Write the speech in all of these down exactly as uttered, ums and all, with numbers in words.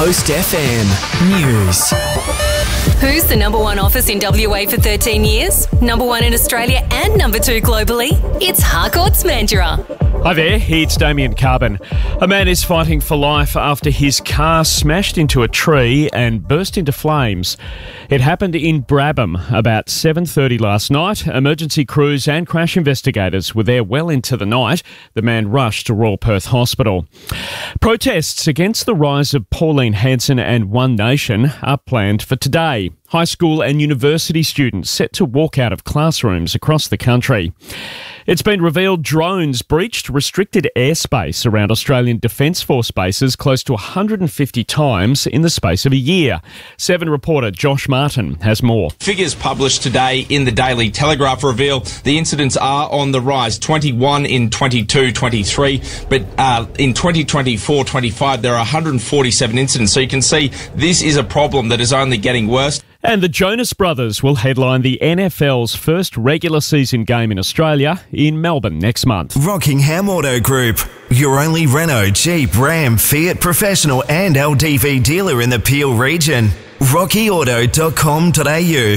Coast F M News. Who's the number one office in W A for thirteen years? Number one in Australia and number two globally? It's Harcourt's Mandurah. Hi there, it's Damien Carbon. A man is fighting for life after his car smashed into a tree and burst into flames. It happened in Brabham about seven thirty last night. Emergency crews and crash investigators were there well into the night. The man rushed to Royal Perth Hospital. Protests against the rise of Pauline Hanson and One Nation are planned for today. High school and university students set to walk out of classrooms across the country. It's been revealed drones breached restricted airspace around Australian Defence Force bases close to one hundred fifty times in the space of a year. Seven reporter Josh Martin has more. Figures published today in the Daily Telegraph reveal the incidents are on the rise. twenty-one in twenty-two twenty-three, but uh, in twenty twenty-four twenty-five there are one hundred forty-seven incidents. So you can see this is a problem that is only getting worse. And the Jonas Brothers will headline the N F L's first regular season game in Australia in Melbourne next month. Rockingham Auto Group, your only Renault, Jeep, Ram, Fiat professional and L D V dealer in the Peel region. rocky auto dot com dot a u.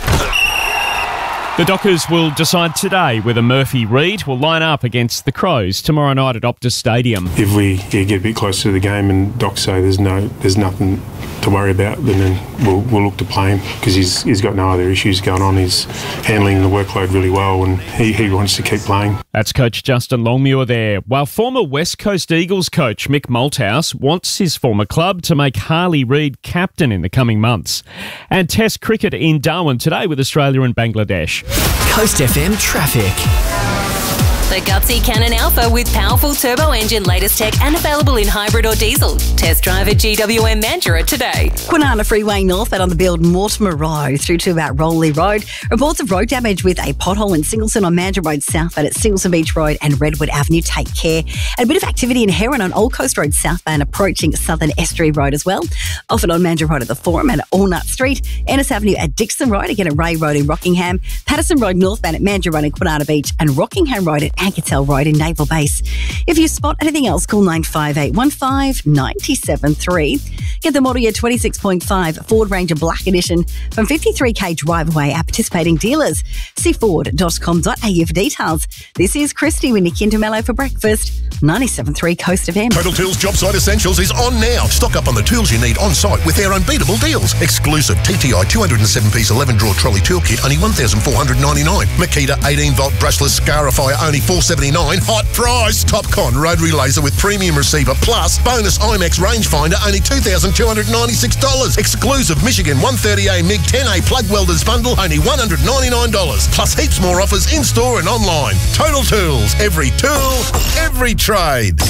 The Dockers will decide today whether Murphy Reid will line up against the Crows tomorrow night at Optus Stadium. If we yeah, get a bit closer to the game and Doc say there's no, there's nothing to worry about, then we'll, we'll look to play him because he's he's got no other issues going on. He's handling the workload really well and he, he wants to keep playing. That's coach Justin Longmuir there. While former West Coast Eagles coach Mick Malthouse wants his former club to make Harley Reid captain in the coming months. And Test cricket in Darwin today with Australia and Bangladesh. Coast F M traffic. The Gutsy Cannon Alpha with powerful turbo engine, latest tech and available in hybrid or diesel. Test drive at G W M Mandurah today. Kwinana Freeway northbound on the Build Mortimer Road through to about Rowley Road. Reports of road damage with a pothole in Singleton on Mandurah Road southbound at Singleton Beach Road and Redwood Avenue. Take care. And a bit of activity in Heron on Old Coast Road southbound approaching Southern Estuary Road as well. Often on Mandurah Road at the Forum and at Allnut Street. Ennis Avenue at Dixon Road, again at Ray Road in Rockingham. Patterson Road northbound at Mandurah Road in Kwinana Beach and Rockingham Road at Anketel Road in Naval Base. If you spot anything else, call nine five eight one five nine seven three. Get the model year twenty-six point five Ford Ranger Black Edition from fifty-three k drive away at participating dealers. See ford dot com dot a u for details. This is Christy with Nikki and DeMello for breakfast. ninety-seven point three Coast F M. Total Tools Job Site Essentials is on now. Stock up on the tools you need on site with their unbeatable deals. Exclusive T T I two hundred seven piece eleven drawer trolley toolkit only one thousand four hundred ninety-nine dollars. Makita eighteen volt brushless Scarifier only four hundred seventy-nine dollars. Hot price. Topcon rotary laser with premium receiver plus bonus IMAX rangefinder only two thousand two hundred ninety-six dollars. Exclusive Michigan one thirty A MiG ten A plug welders bundle only one hundred ninety-nine dollars. Plus heaps more offers in store and online. Total Tools. Every tool, every trade.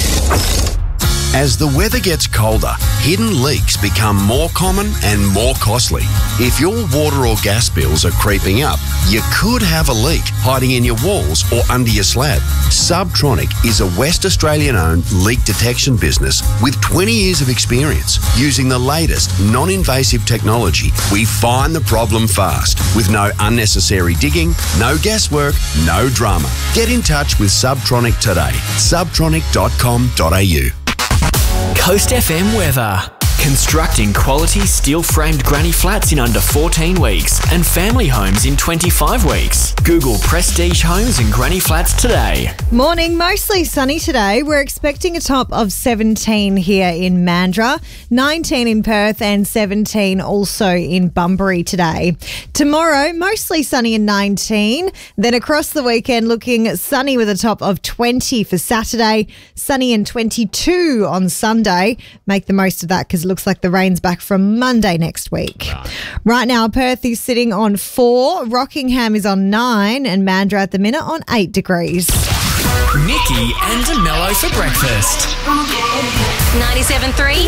As the weather gets colder, hidden leaks become more common and more costly. If your water or gas bills are creeping up, you could have a leak hiding in your walls or under your slab. Subtronic is a West Australian-owned leak detection business with twenty years of experience. Using the latest non-invasive technology, we find the problem fast with no unnecessary digging, no guesswork, no drama. Get in touch with Subtronic today. subtronic dot com dot a u. Coast F M weather. Constructing quality steel-framed granny flats in under fourteen weeks and family homes in twenty-five weeks. Google Prestige Homes and Granny Flats today. Morning, mostly sunny today. We're expecting a top of seventeen here in Mandurah, nineteen in Perth and seventeen also in Bunbury today. Tomorrow, mostly sunny and nineteen. Then across the weekend, looking sunny with a top of twenty for Saturday, sunny and twenty-two on Sunday. Make the most of that because looks like the rain's back from Monday next week. Right. right now, Perth is sitting on four, Rockingham is on nine, and Mandurah at the minute on eight degrees. Nikki and DeMello for breakfast. ninety-seven point three